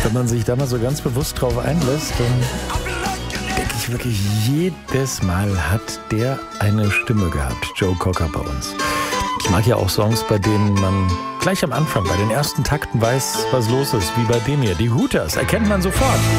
Wenn man sich da mal so ganz bewusst drauf einlässt, dann denke ich wirklich, jedes Mal hat der eine Stimme gehabt, Joe Cocker bei uns. Ich mag ja auch Songs, bei denen man gleich am Anfang, bei den ersten Takten weiß, was los ist, wie bei dem hier. Die Hooters erkennt man sofort.